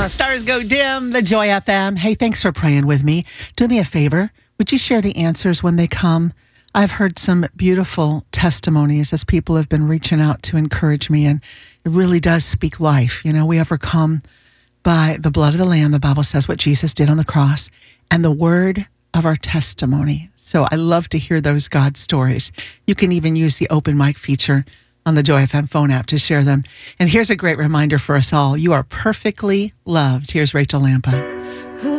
Stars go dim, the Joy FM. Hey, thanks for praying with me. Do me a favor. Would you share the answers when they come? I've heard some beautiful testimonies as people have been reaching out to encourage me, and it really does speak life. You know, we overcome by the blood of the Lamb, the Bible says, what Jesus did on the cross, and the word of our testimony. So I love to hear those God stories. You can even use the open mic feature on the Joy FM phone app to share them. And here's a great reminder for us all. You are perfectly loved. Here's Rachel Lampa.